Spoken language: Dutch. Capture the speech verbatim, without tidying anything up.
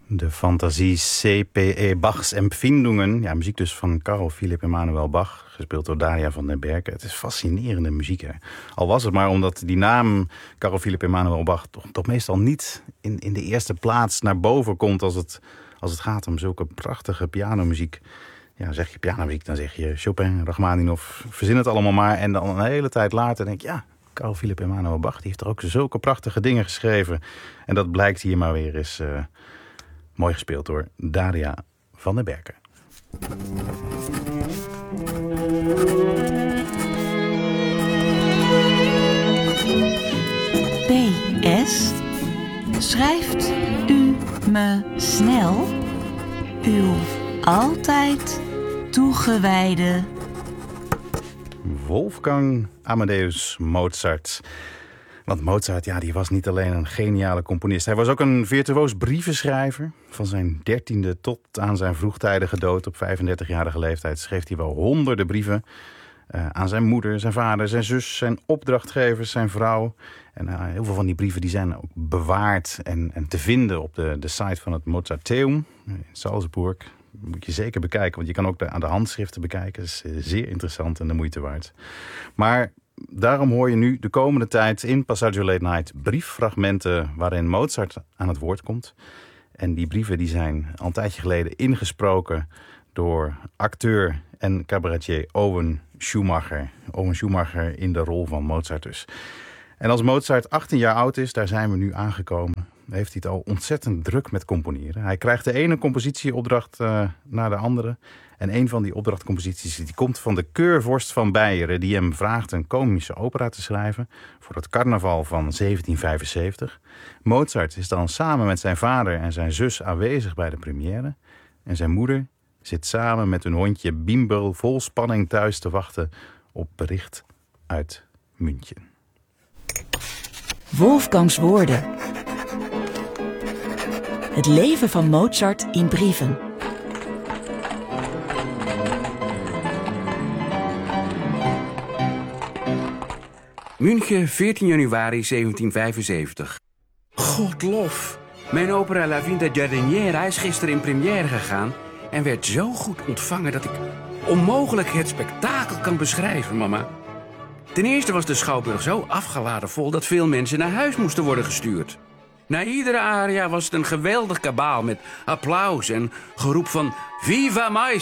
De fantasie C P E Bachs Empfindungen. Ja, muziek dus van Carl Philipp Emanuel Bach, gespeeld door Daria van den Berken. Het is fascinerende muziek, hè. Al was het maar omdat die naam Carl Philipp Emanuel Bach toch, toch meestal niet in, in de eerste plaats naar boven komt als het, als het gaat om zulke prachtige pianomuziek. Ja, zeg je pianomuziek, dan zeg je Chopin, Rachmaninoff, verzin het allemaal maar. En dan een hele tijd later denk je, ja, Carl Philipp Emanuel Bach, die heeft er ook zulke prachtige dingen geschreven. En dat blijkt hier maar weer eens uh, mooi gespeeld door Daria van den Berken. P S. Schrijft u me snel uw altijd toegewijde Wolfgang Amadeus Mozart. Want Mozart, ja, die was niet alleen een geniale componist. Hij was ook een virtuoos brievenschrijver. Van zijn dertiende tot aan zijn vroegtijdige dood op vijfendertigjarige leeftijd schreef hij wel honderden brieven uh, aan zijn moeder, zijn vader, zijn zus, zijn opdrachtgevers, zijn vrouw. En uh, heel veel van die brieven die zijn ook bewaard en, en te vinden op de, de site van het Mozarteum in Salzburg. Moet je zeker bekijken, want je kan ook de, aan de handschriften bekijken. Dat is uh, zeer interessant en de moeite waard. Maar daarom hoor je nu de komende tijd in Passaggio Late Night brieffragmenten waarin Mozart aan het woord komt. En die brieven die zijn al een tijdje geleden ingesproken door acteur en cabaretier Owen Schumacher. Owen Schumacher in de rol van Mozart dus. En als Mozart achttien jaar oud is, daar zijn we nu aangekomen, heeft hij het al ontzettend druk met componeren. Hij krijgt de ene compositieopdracht uh, naar de andere. En een van die opdrachtcomposities die komt van de keurvorst van Beieren, die hem vraagt een komische opera te schrijven voor het carnaval van zeventien vijfenzeventig. Mozart is dan samen met zijn vader en zijn zus aanwezig bij de première. En zijn moeder zit samen met hun hondje Bimbel vol spanning thuis te wachten op bericht uit München. Wolfgangs woorden. Het leven van Mozart in brieven. München, veertien januari zeventien vijfenzeventig. Godlof! Mijn opera La Vinta Giardiniera is gisteren in première gegaan en werd zo goed ontvangen dat ik onmogelijk het spektakel kan beschrijven, mama. Ten eerste was de schouwburg zo afgeladen vol dat veel mensen naar huis moesten worden gestuurd. Na iedere aria was het een geweldig kabaal met applaus en geroep van Viva Maestro!